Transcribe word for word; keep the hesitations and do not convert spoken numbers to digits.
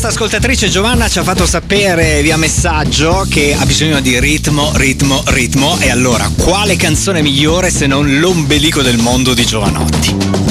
nostra ascoltatrice Giovanna ci ha fatto sapere via messaggio che ha bisogno di ritmo, ritmo, ritmo. E allora, quale canzone migliore se non L'ombelico del mondo di Jovanotti?